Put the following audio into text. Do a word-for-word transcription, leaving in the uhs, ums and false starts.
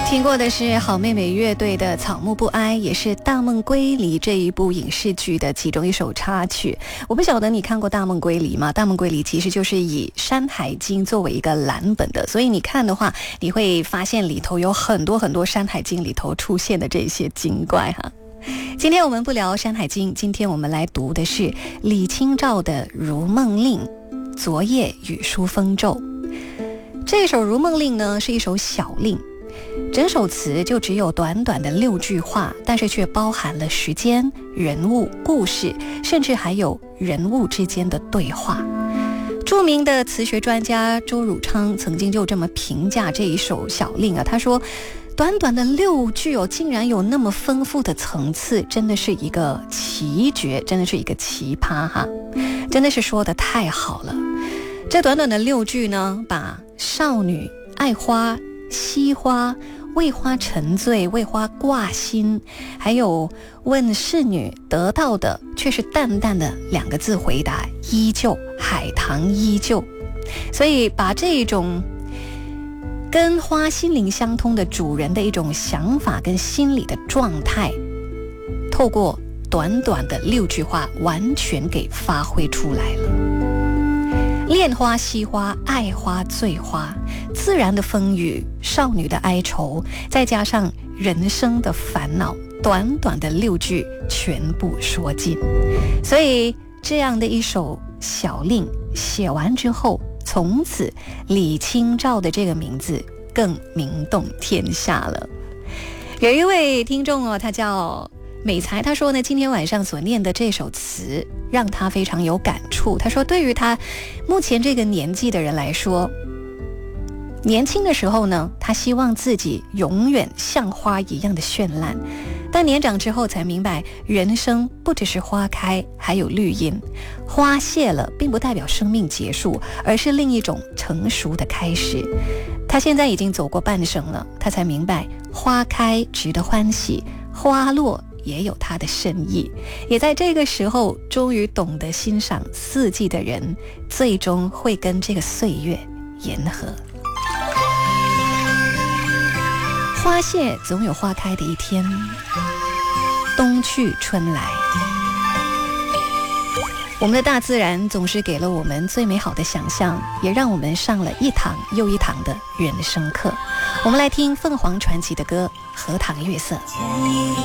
听过的是好妹妹乐队的《草木不哀》，也是《大梦归离》这一部影视剧的其中一首插曲。我不晓得你看过《大梦归离》吗？《大梦归离》其实就是以《山海经》作为一个蓝本的，所以你看的话，你会发现里头有很多很多《山海经》里头出现的这些精怪哈。今天我们不聊《山海经》，今天我们来读的是李清照的《如梦令》。昨夜雨疏风骤，这首《如梦令》呢是一首小令。整首词就只有短短的六句话，但是却包含了时间、人物、故事，甚至还有人物之间的对话。著名的词学专家周汝昌曾经就这么评价这一首小令啊，他说短短的六句哦，竟然有那么丰富的层次，真的是一个奇绝，真的是一个奇葩哈，真的是说得太好了。这短短的六句呢，把少女爱花、惜花、为花沉醉、为花挂心，还有问侍女得到的却是淡淡的两个字回答，依旧，海棠依旧。所以把这种跟花心灵相通的主人的一种想法跟心理的状态，透过短短的六句话完全给发挥出来了。恋花惜花，爱花醉花，自然的风雨，少女的哀愁，再加上人生的烦恼，短短的六句全部说尽。所以这样的一首小令写完之后，从此李清照的这个名字更名动天下了。有一位听众哦，他叫美才，他说呢，今天晚上所念的这首词让他非常有感触。他说对于他目前这个年纪的人来说，年轻的时候呢，他希望自己永远像花一样的绚烂，但年长之后才明白，人生不只是花开，还有绿荫。花谢了并不代表生命结束，而是另一种成熟的开始。他现在已经走过半生了，他才明白花开值得欢喜，花落也有它的深意。也在这个时候，终于懂得欣赏四季的人，最终会跟这个岁月言和。花谢总有花开的一天，冬去春来。我们的大自然总是给了我们最美好的想象，也让我们上了一堂又一堂的人生课。我们来听凤凰传奇的歌《荷塘月色》。